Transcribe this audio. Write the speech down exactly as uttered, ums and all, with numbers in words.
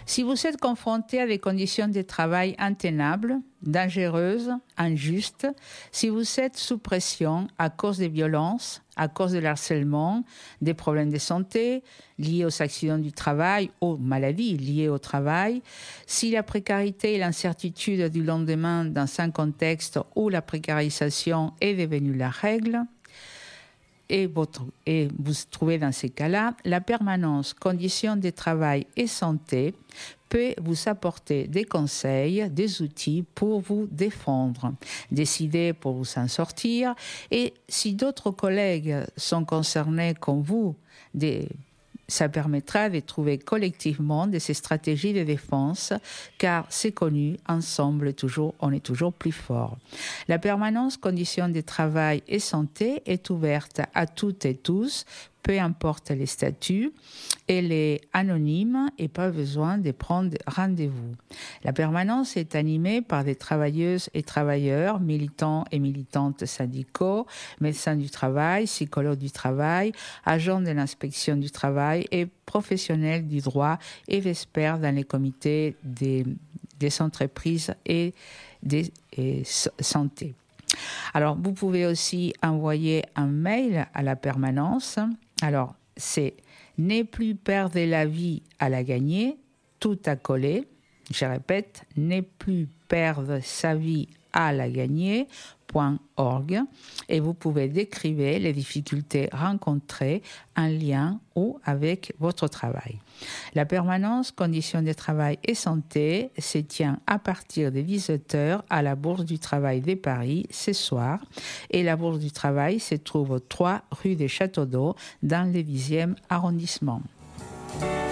Si vous êtes confronté à des conditions de travail intenables, dangereuses, injustes, si vous êtes sous pression à cause des violences, à cause de l'harcèlement, des problèmes de santé liés aux accidents du travail, aux maladies liées au travail, si la précarité et l'incertitude du lendemain dans un contexte où la précarisation est devenue la règle, et, votre, et vous vous trouvez dans ces cas-là, la permanence, conditions de travail et santé peut vous apporter des conseils, des outils pour vous défendre, décider pour vous en sortir. Et si d'autres collègues sont concernés comme vous, des ça permettra de trouver collectivement de ces stratégies de défense, car c'est connu, ensemble, toujours, on est toujours plus fort. La permanence, conditions de travail et santé est ouverte à toutes et tous, peu importe les statuts. Elle est anonyme et pas besoin de prendre rendez-vous. La permanence est animée par des travailleuses et travailleurs, militants et militantes syndicaux, médecins du travail, psychologues du travail, agents de l'inspection du travail et professionnels du droit et experts dans les comités des, des entreprises et des et santé. Alors, vous pouvez aussi envoyer un mail à la permanence. Alors, c'est « Ne plus perdre la vie à la gagner », tout à coller. Je répète, « Ne plus perdre sa vie à la gagner », point org, et vous pouvez décrire les difficultés rencontrées en lien ou avec votre travail. La permanence, conditions de travail et santé se tient à partir de dix-sept heures à la Bourse du Travail de Paris ce soir, et la Bourse du Travail se trouve au trois rue des Châteaux d'Eau dans le dixième arrondissement.